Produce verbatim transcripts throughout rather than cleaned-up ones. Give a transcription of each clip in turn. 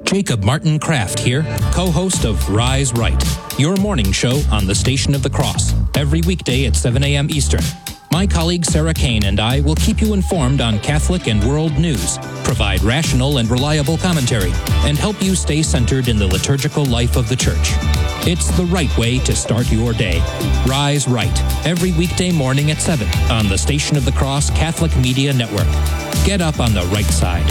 Jacob Martin Kraft here, co-host of Rise Right, your morning show on the Station of the Cross, every weekday at seven a.m. Eastern. My colleague Sarah Kane and I will keep you informed on Catholic and world news, provide rational and reliable commentary, and help you stay centered in the liturgical life of the Church. It's the right way to start your day. Rise Right, every weekday morning at seven on the Station of the Cross Catholic Media Network. Get up on the right side.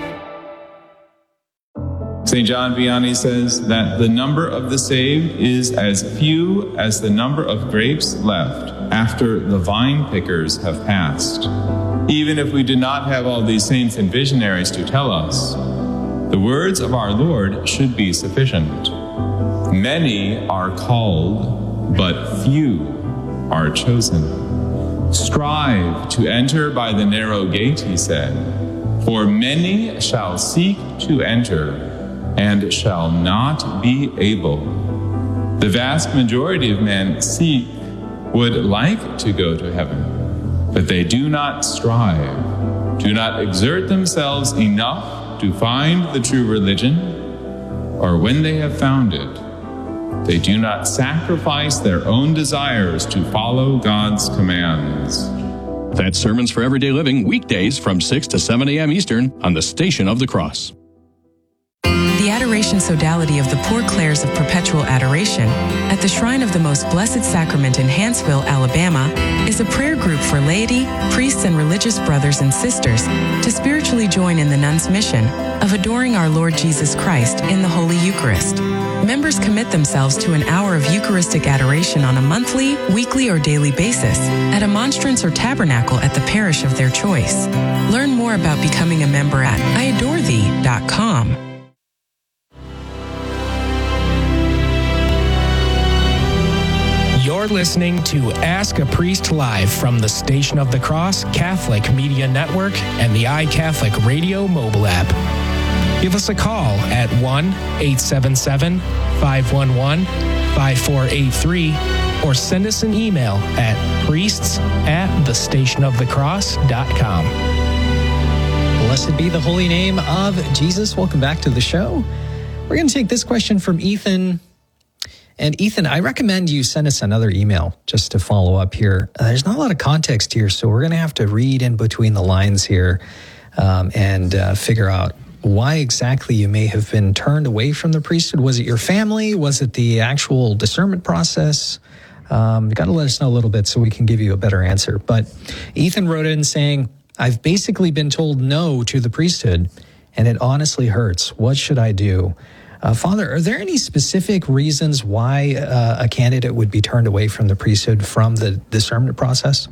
Saint John Vianney says that the number of the saved is as few as the number of grapes left after the vine pickers have passed. Even if we do not have all these saints and visionaries to tell us, the words of our Lord should be sufficient. Many are called, but few are chosen. Strive to enter by the narrow gate, he said, for many shall seek to enter and shall not be able. The vast majority of men seek, would like to go to heaven, but they do not strive, do not exert themselves enough to find the true religion, or when they have found it, they do not sacrifice their own desires to follow God's commands. That's Sermons for Everyday Living, weekdays from six to seven a.m. Eastern on the Station of the Cross. The Adoration Sodality of the Poor Clares of Perpetual Adoration at the Shrine of the Most Blessed Sacrament in Hanceville, Alabama, is a prayer group for laity, priests, and religious brothers and sisters to spiritually join in the nuns' mission of adoring our Lord Jesus Christ in the Holy Eucharist. Members commit themselves to an hour of Eucharistic adoration on a monthly, weekly, or daily basis at a monstrance or tabernacle at the parish of their choice. Learn more about becoming a member at I adore thee dot com. You're listening to Ask a Priest Live from the Station of the Cross Catholic Media Network and the iCatholic Radio mobile app. Give us a call at one eight seven seven, five one one, five four eight three or send us an email at priests at the station of the cross dot com. Blessed be the holy name of Jesus. Welcome back to the show. We're going to take this question from Ethan. And Ethan, I recommend you send us another email just to follow up here. Uh, there's not a lot of context here, so we're going to have to read in between the lines here um, and uh, figure out why exactly you may have been turned away from the priesthood. Was it your family? Was it the actual discernment process? Um, you got to let us know a little bit so we can give you a better answer. But Ethan wrote in saying, I've basically been told no to the priesthood, and it honestly hurts. What should I do? Uh, Father, are there any specific reasons why uh, a candidate would be turned away from the priesthood from the discernment process?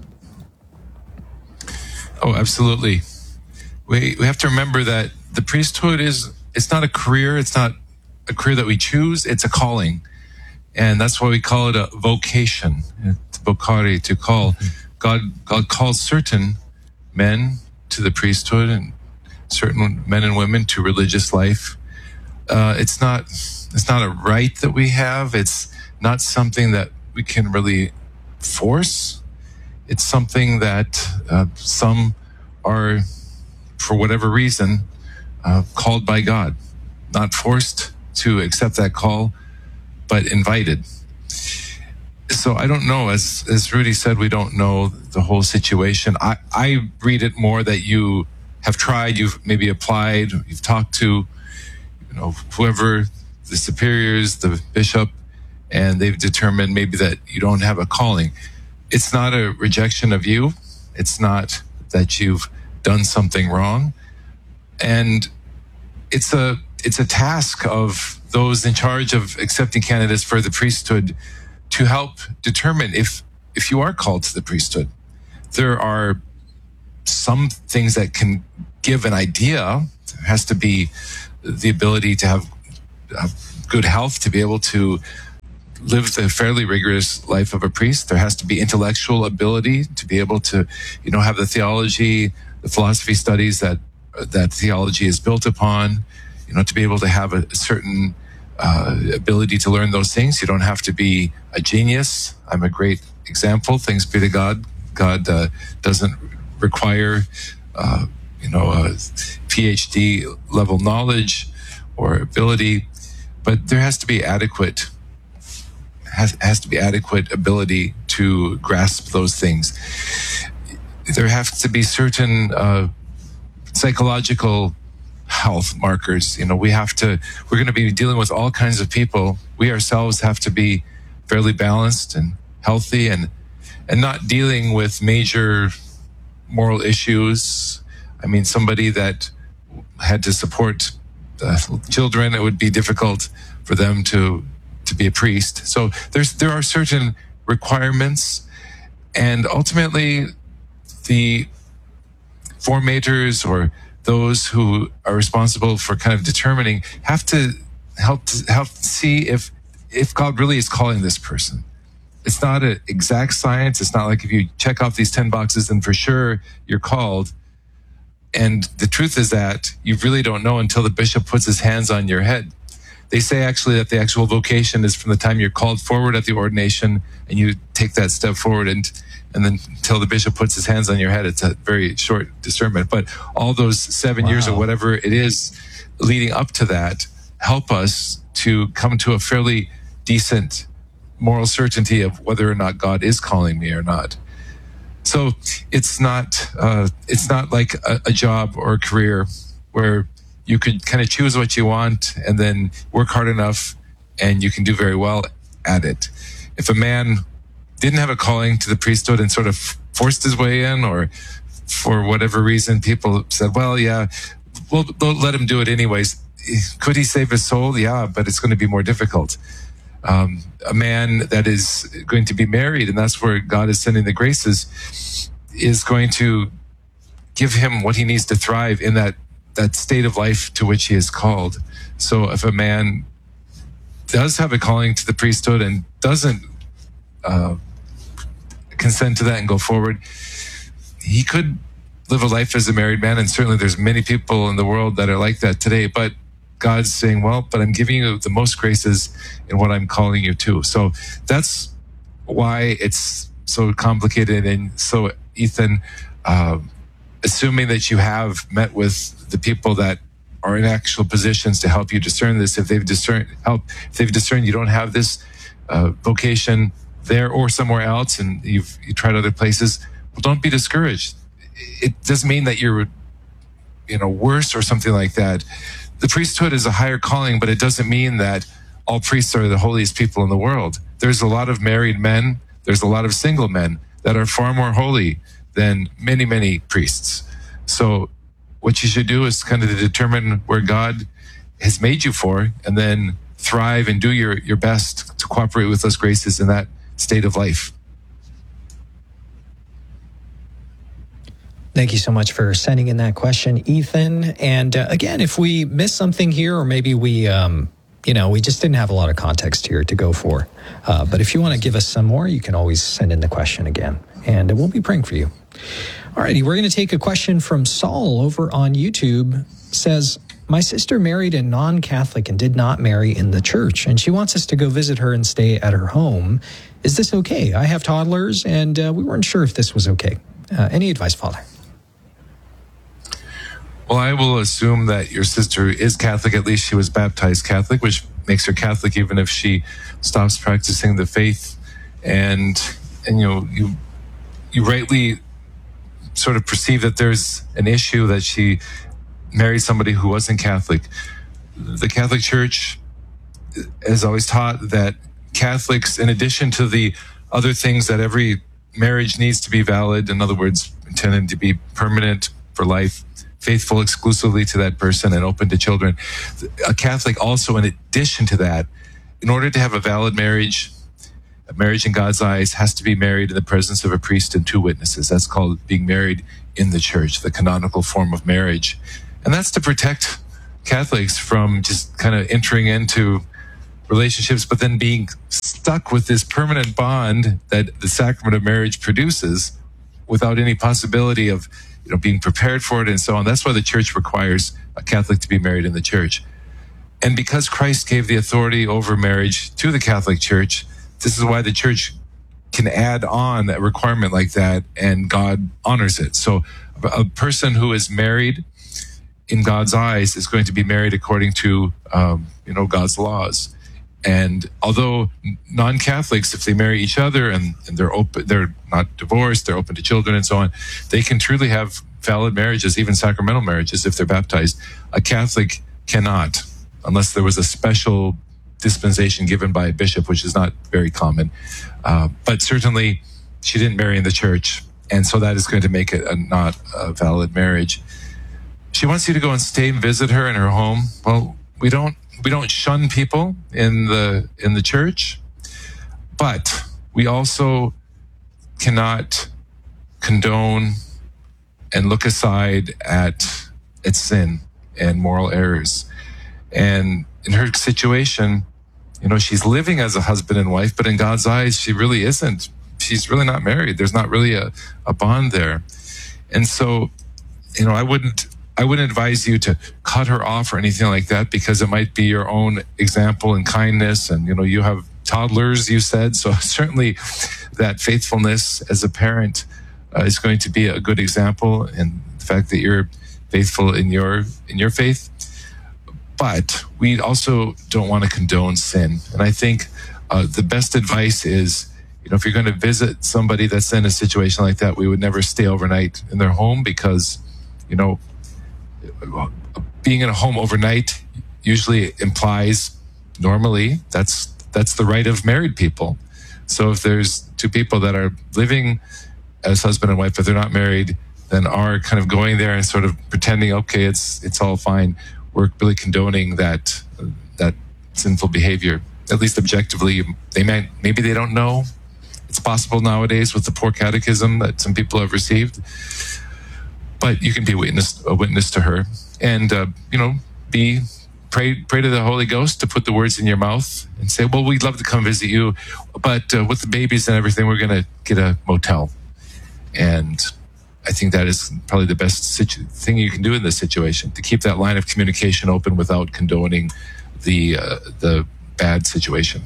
Oh, absolutely. We we have to remember that the priesthood is, it's not a career. It's not a career that we choose. It's a calling. And that's why we call it a vocation. It's vocare, to call. Mm-hmm. God, God calls certain men to the priesthood and certain men and women to religious life. Uh, it's not, it's not a right that we have. It's not something that we can really force. It's something that uh, some are, for whatever reason, uh, called by God, not forced to accept that call, but invited. So I don't know, as, as Rudy said, we don't know the whole situation. I, I read it more that you have tried, you've maybe applied, you've talked to, you know, whoever, the superiors, the bishop, and they've determined maybe that you don't have a calling. It's not a rejection of you. It's not that you've done something wrong. And it's a, it's a task of those in charge of accepting candidates for the priesthood to help determine if, if you are called to the priesthood. There are some things that can give an idea. There has to be the ability to have, have good health, to be able to live the fairly rigorous life of a priest. There has to be intellectual ability to be able to, you know, have the theology, the philosophy studies that that theology is built upon, you know, to be able to have a certain uh, ability to learn those things. You don't have to be a genius. I'm a great example. Thanks be to God. God uh, doesn't require, uh, you know, a P H D level knowledge or ability, but there has to be adequate has, has to be adequate ability to grasp those things. There have to be certain uh, psychological health markers. You know, we have to, we're going to be dealing with all kinds of people. We ourselves have to be fairly balanced and healthy, and and not dealing with major moral issues. I mean, somebody that had to support uh, children, it would be difficult for them to to be a priest. So there's there are certain requirements, and ultimately the formators or those who are responsible for kind of determining have to help to help see if if God really is calling this person. It's not an exact science. It's not like if you check off these ten boxes, then for sure you're called. And the truth is that you really don't know until the bishop puts his hands on your head. They say actually that the actual vocation is from the time you're called forward at the ordination and you take that step forward, and and then until the bishop puts his hands on your head. It's a very short discernment. But all those seven wow. years or whatever it is leading up to that help us to come to a fairly decent moral certainty of whether or not God is calling me or not. So it's not uh, it's not like a, a job or a career where you could kind of choose what you want and then work hard enough and you can do very well at it. If a man didn't have a calling to the priesthood and sort of forced his way in, or for whatever reason people said, well, yeah, we'll, we'll let him do it anyways. Could he save his soul? Yeah, but it's going to be more difficult. Um, a man that is going to be married, and that's where God is sending the graces, is going to give him what he needs to thrive in that, that state of life to which he is called. So if a man does have a calling to the priesthood and doesn't uh, consent to that and go forward, he could live a life as a married man, and certainly there's many people in the world that are like that today, but God's saying, well, but I'm giving you the most graces in what I'm calling you to. So that's why it's so complicated. And so, Ethan, uh, assuming that you have met with the people that are in actual positions to help you discern this, if they've discerned, help, if they've discerned you don't have this uh, vocation there or somewhere else, and you've you tried other places, well, don't be discouraged. It doesn't mean that you're, you know, worse or something like that. The priesthood is a higher calling, but it doesn't mean that all priests are the holiest people in the world. There's a lot of married men, there's a lot of single men that are far more holy than many, many priests. So what you should do is kind of determine where God has made you for, and then thrive and do your, your best to cooperate with those graces in that state of life. Thank you so much for sending in that question, Ethan. And uh, again, if we missed something here, or maybe we, um, you know, we just didn't have a lot of context here to go for. Uh, but if you want to give us some more, you can always send in the question again, and we'll be praying for you. All righty, we're going to take a question from Saul over on YouTube. Says, my sister married a non-Catholic and did not marry in the church, and she wants us to go visit her and stay at her home. Is this okay? I have toddlers, and uh, we weren't sure if this was okay. Uh, any advice, Father? Well, I will assume that your sister is Catholic. At least she was baptized Catholic, which makes her Catholic even if she stops practicing the faith. And, and you know, you you rightly sort of perceive that there's an issue that she married somebody who wasn't Catholic. The Catholic Church has always taught that Catholics, in addition to the other things that every marriage needs to be valid, in other words, intended to be permanent for life, faithful exclusively to that person and open to children. A Catholic also, in addition to that, in order to have a valid marriage, a marriage in God's eyes has to be married in the presence of a priest and two witnesses. That's called being married in the church, the canonical form of marriage. And that's to protect Catholics from just kind of entering into relationships, but then being stuck with this permanent bond that the sacrament of marriage produces without any possibility of, you know, being prepared for it and so on. That's why the church requires a Catholic to be married in the church. And because Christ gave the authority over marriage to the Catholic Church, this is why the church can add on a requirement like that, and God honors it. So a person who is married in God's eyes, is going to be married according to, um, you know, God's laws. And although non-Catholics, if they marry each other and, and they're open, they're not divorced, they're open to children and so on, they can truly have valid marriages, even sacramental marriages, if they're baptized. A Catholic cannot, unless there was a special dispensation given by a bishop, which is not very common. Uh, but certainly, she didn't marry in the church, and so that is going to make it a, not a valid marriage. She wants you to go and stay and visit her in her home. Well, we don't we don't shun people in the in the church, but we also cannot condone and look aside at at sin and moral errors. And in her situation, you know, she's living as a husband and wife, but in God's eyes, she really isn't. She's really not married. There's not really a, a bond there. And so, you know, I wouldn't I wouldn't advise you to cut her off or anything like that, because it might be your own example and kindness. And, you know, you have toddlers, you said, so certainly that faithfulness as a parent uh, is going to be a good example, and the fact that you're faithful in your in your faith. But we also don't want to condone sin. And I think uh, the best advice is, you know, if you're going to visit somebody that's in a situation like that, we would never stay overnight in their home, because, you know, being in a home overnight usually implies, normally, that's that's the right of married people. So if there's two people that are living as husband and wife, but they're not married, then are kind of going there and sort of pretending, okay, it's it's all fine. We're really condoning that that sinful behavior. At least objectively, they might maybe they don't know. It's possible nowadays with the poor catechism that some people have received. But you can be a witness, a witness to her, and uh, you know, be pray pray to the Holy Ghost to put the words in your mouth and say, "Well, we'd love to come visit you, but uh, with the babies and everything, we're going to get a motel." And I think that is probably the best situ- thing you can do in this situation, to keep that line of communication open without condoning the uh, the bad situation.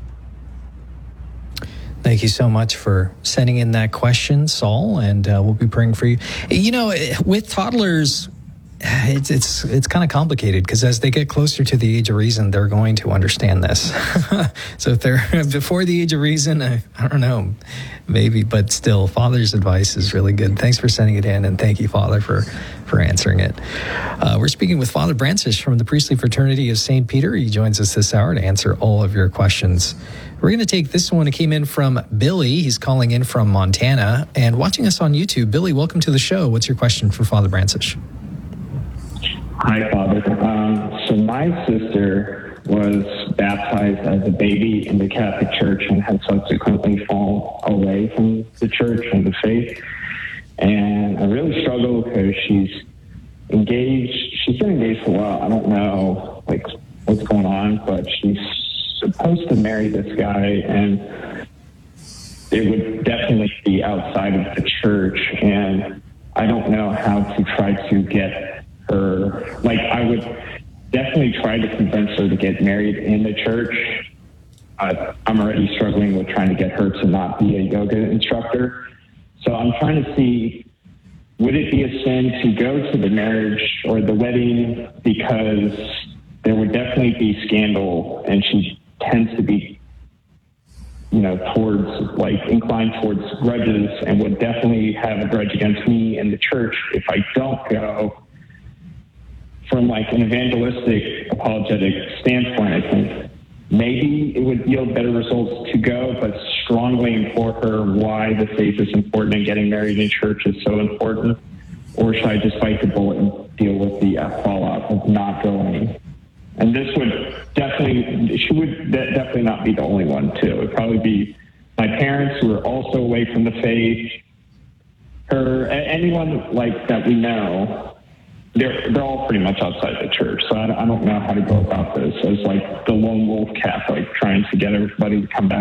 Thank you so much for sending in that question, Saul, and uh, we'll be praying for you. You know, with toddlers, it's it's it's kind of complicated, because as they get closer to the age of reason, they're going to understand this. So if they're before the age of reason, I, I don't know, maybe, but still, Father's advice is really good. Thanks for sending it in, and thank you, Father, for, for answering it. Uh, we're speaking with Father Brancis from the Priestly Fraternity of Saint Peter. He joins us this hour to answer all of your questions. We're going to take this one. It came in from Billy. He's calling in from Montana and watching us on YouTube. Billy, welcome to the show. What's your question for Father Brancis? Hi, Father. Um, so my sister was baptized as a baby in the Catholic Church and had subsequently fallen away from the church and the faith. And I really struggle because she's engaged. She's been engaged for a while. I don't know like what's going on, but she's supposed to marry this guy, and it would definitely be outside of the church. And I don't know how to try to get her, like I would definitely try to convince her to get married in the church. Uh, I'm already struggling with trying to get her to not be a yoga instructor. So I'm trying to see, would it be a sin to go to the marriage or the wedding, because there would definitely be scandal, and she tends to be, you know, towards, like, inclined towards grudges, and would definitely have a grudge against me in the church if I don't go. From, like, an evangelistic, apologetic standpoint, I think maybe it would yield better results to go, but strongly implore her why the faith is important and getting married in church is so important. Or should I just bite the bullet and deal with the fallout of not going? And this would definitely, she would definitely not be the only one, too. It would probably be my parents, who are also away from the faith, her, anyone like that we know. They're, they're all pretty much outside the church, so I, I don't know how to go about this as like the lone wolf Catholic trying to get everybody to come back